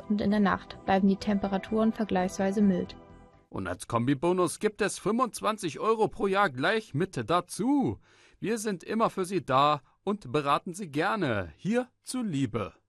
und in der Nacht bleiben die Temperaturen vergleichsweise mild. Und als Kombibonus gibt es 25 € pro Jahr gleich mit dazu. Wir sind immer für Sie da und beraten Sie gerne. Hier zuliebe.